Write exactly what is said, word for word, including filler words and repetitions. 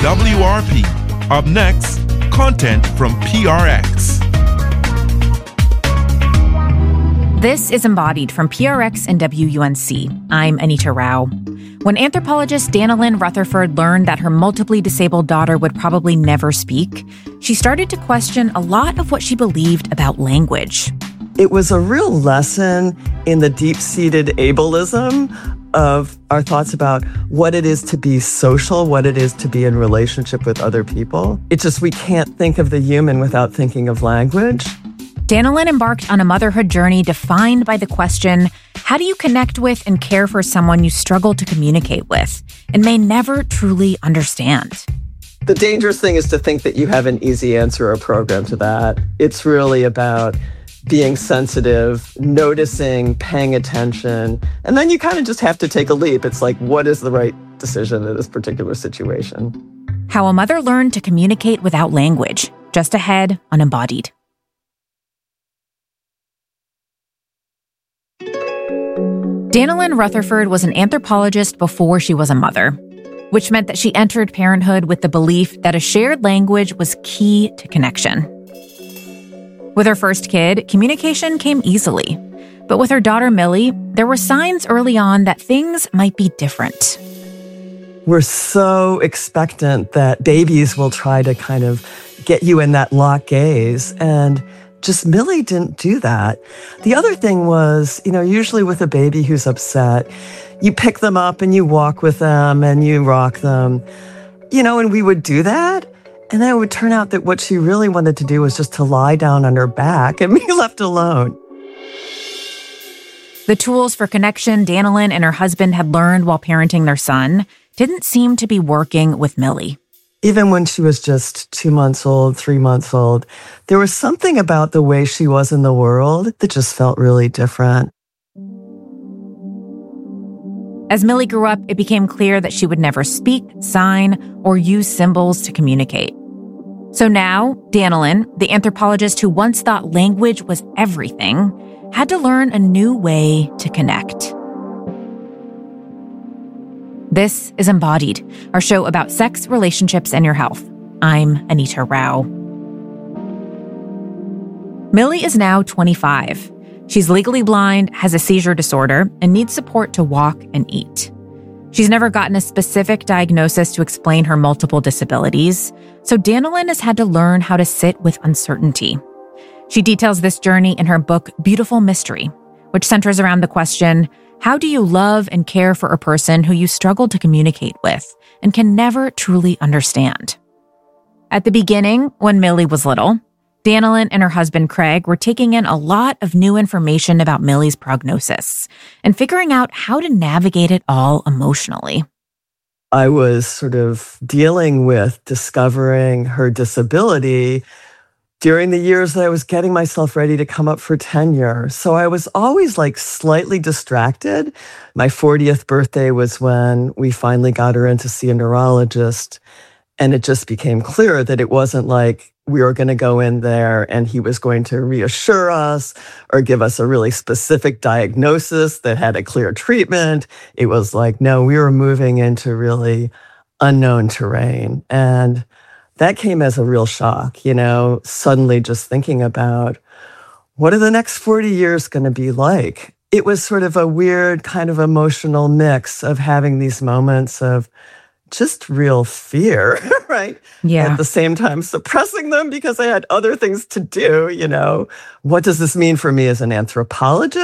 W R P. Up next, content from P R X. This is Embodied from P R X and W U N C. I'm Anita Rao. When anthropologist Danalyn Rutherford learned that her multiply disabled daughter would probably never speak, she started to question a lot of what she believed about language. It was a real lesson in the deep-seated ableism of our thoughts about what it is to be social, what it is to be in relationship with other people. It's just we can't think of the human without thinking of language. Danalyn embarked on a motherhood journey defined by the question, how do you connect with and care for someone you struggle to communicate with and may never truly understand? The dangerous thing is to think that you have an easy answer or program to that. It's really about being sensitive, noticing, paying attention, and then you kind of just have to take a leap. It's like, what is the right decision in this particular situation? How a mother learned to communicate without language. Just ahead on Embodied. Danalyn Rutherford was an anthropologist before she was a mother, which meant that she entered parenthood with the belief that a shared language was key to connection. With her first kid, communication came easily. But with her daughter Millie, there were signs early on that things might be different. We're so expectant that babies will try to kind of get you in that lock gaze, and just Millie didn't do that. The other thing was, you know, usually with a baby who's upset, you pick them up and you walk with them and you rock them, you know, and we would do that. And then it would turn out that what she really wanted to do was just to lie down on her back and be left alone. The tools for connection Danalyn and her husband had learned while parenting their son didn't seem to be working with Millie. Even when she was just two months old, three months old, there was something about the way she was in the world that just felt really different. As Millie grew up, it became clear that she would never speak, sign, or use symbols to communicate. So now, Danalyn, the anthropologist who once thought language was everything, had to learn a new way to connect. This is Embodied, our show about sex, relationships, and your health. I'm Anita Rao. Millie is now twenty-five. She's legally blind, has a seizure disorder, and needs support to walk and eat. She's never gotten a specific diagnosis to explain her multiple disabilities, so Danalyn has had to learn how to sit with uncertainty. She details this journey in her book, Beautiful Mystery, which centers around the question, how do you love and care for a person who you struggle to communicate with and can never truly understand? At the beginning, when Millie was little, Danalyn and her husband Craig were taking in a lot of new information about Millie's prognosis and figuring out how to navigate it all emotionally. I was sort of dealing with discovering her disability during the years that I was getting myself ready to come up for tenure. So I was always like slightly distracted. My fortieth birthday was when we finally got her in to see a neurologist. And it just became clear that it wasn't like we were going to go in there and he was going to reassure us or give us a really specific diagnosis that had a clear treatment. It was like, no, we were moving into really unknown terrain. And that came as a real shock, you know, suddenly just thinking about what are the next forty years going to be like? It was sort of a weird kind of emotional mix of having these moments of just real fear, right? Yeah. At the same time, suppressing them because I had other things to do, you know. What does this mean for me as an anthropologist?